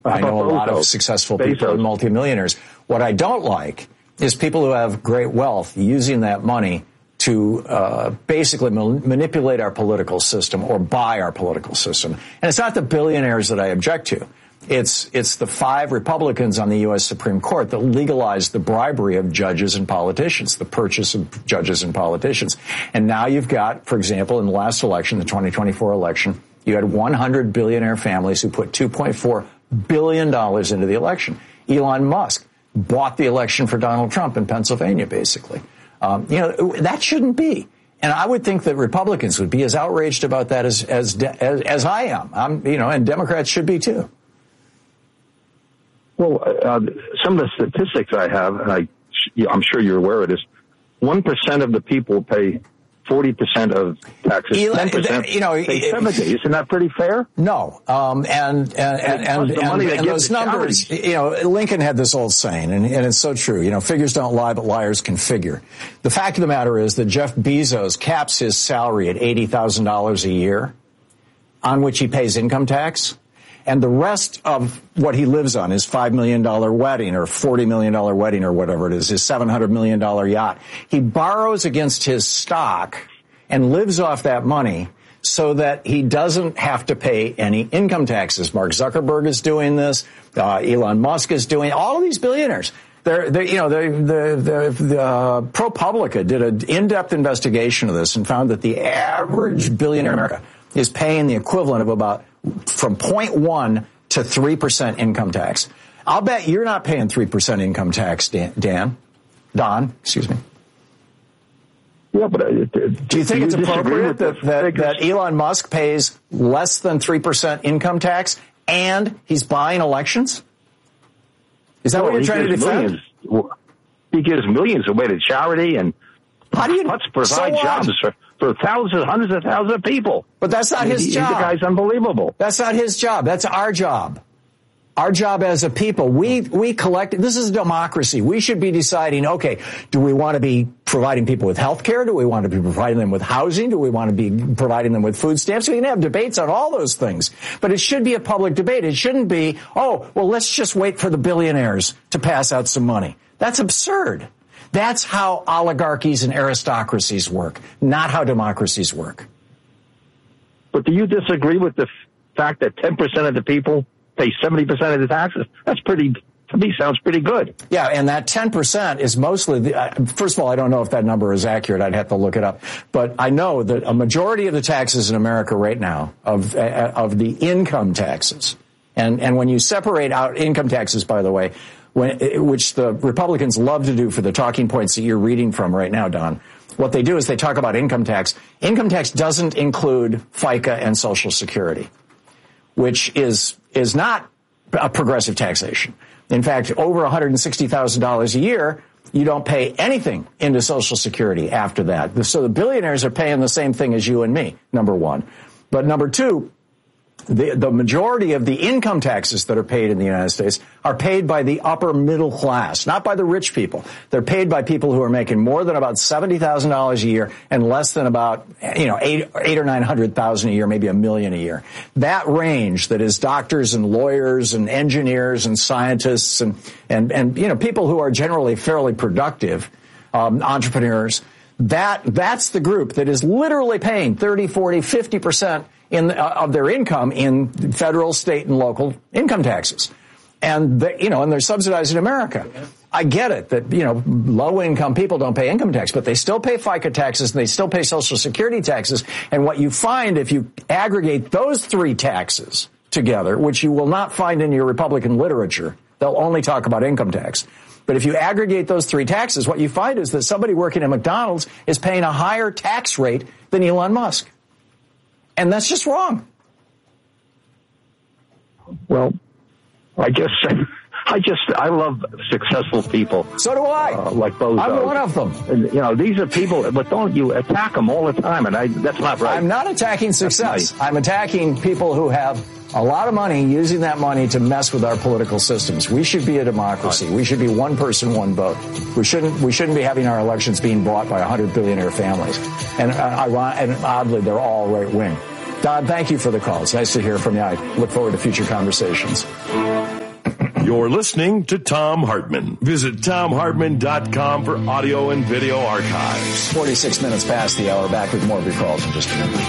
I know a lot of successful people and multimillionaires. What I don't like is people who have great wealth using that money to basically manipulate our political system or buy our political system. And it's not the billionaires that I object to. It's the 5 Republicans on the U.S. Supreme Court that legalized the bribery of judges and politicians, the purchase of judges and politicians. And now you've got, for example, in the last election, the 2024 election, you had 100 billionaire families who put $2.4 billion into the election. Elon Musk bought the election for Donald Trump in Pennsylvania, basically. That shouldn't be. And I would think that Republicans would be as outraged about that as I am. And Democrats should be too. Well, some of the statistics I have, and I'm sure you're aware of this, 1% of the people pay 40% of taxes, 10% pay 70%. Isn't that pretty fair? No. And those numbers, Lincoln had this old saying, and it's so true. Figures don't lie, but liars can figure. The fact of the matter is that Jeff Bezos caps his salary at $80,000 a year, on which he pays income tax. And the rest of what he lives on, his $5 million wedding or $40 million wedding or whatever it is, his $700 million yacht, he borrows against his stock and lives off that money so that he doesn't have to pay any income taxes. Mark Zuckerberg is doing this. Elon Musk is doing all of these billionaires. ProPublica did an in-depth investigation of this and found that the average billionaire in America is paying the equivalent of about from 0.1 to 3% income tax. I'll bet you're not paying 3% income tax, Don, excuse me. Yeah, but do you think it's appropriate that Elon Musk pays less than 3% income tax and he's buying elections? Is that what you're trying to defend? He gives millions away to charity and let's provide jobs for thousands, hundreds of thousands of people. But that's not his job. The guy's unbelievable. That's not his job. That's our job. Our job as a people. We collect. This is a democracy. We should be deciding, okay, do we want to be providing people with health care? Do we want to be providing them with housing? Do we want to be providing them with food stamps? We can have debates on all those things. But it should be a public debate. It shouldn't be, let's just wait for the billionaires to pass out some money. That's absurd. That's how oligarchies and aristocracies work, not how democracies work. But do you disagree with the fact that 10% of the people pay 70% of the taxes? That's to me, sounds pretty good. Yeah, and that 10% is mostly, first of all, I don't know if that number is accurate. I'd have to look it up. But I know that a majority of the taxes in America right now, of the income taxes, and when you separate out income taxes, by the way, which the Republicans love to do for the talking points that you're reading from right now, Don. What they do is they talk about income tax. Income tax doesn't include FICA and Social Security, which is not a progressive taxation. In fact, over $160,000 a year, you don't pay anything into Social Security after that. So the billionaires are paying the same thing as you and me, number one. But number two, the majority of the income taxes that are paid in the United States are paid by the upper middle class, not by the rich people. They're paid by people who are making more than about $70,000 a year and less than about, $800,000 or $900,000 a year, maybe $1 million a year. That range that is doctors and lawyers and engineers and scientists and people who are generally fairly productive, entrepreneurs, that's the group that is literally paying 30, 40, 50% of their income in federal, state, and local income taxes. And they're subsidized in America. I get it that, low-income people don't pay income tax, but they still pay FICA taxes and they still pay Social Security taxes. And what you find if you aggregate those three taxes together, which you will not find in your Republican literature, they'll only talk about income tax. But if you aggregate those three taxes, what you find is that somebody working at McDonald's is paying a higher tax rate than Elon Musk. And that's just wrong. Well, I love successful people. So do I. Like Bozo. I'm one of them. And, these are people, but don't you attack them all the time. And that's not right. I'm not attacking success. I'm attacking people who have a lot of money using that money to mess with our political systems. We should be a democracy. We should be one person, one vote. We shouldn't be having our elections being bought by 100 billionaire families. And oddly, they're all right wing. Don, thank you for the call. It's nice to hear from you. I look forward to future conversations. You're listening to Thom Hartmann. Visit ThomHartmann.com for audio and video archives. 46 minutes past the hour. Back with more of your calls in just a minute.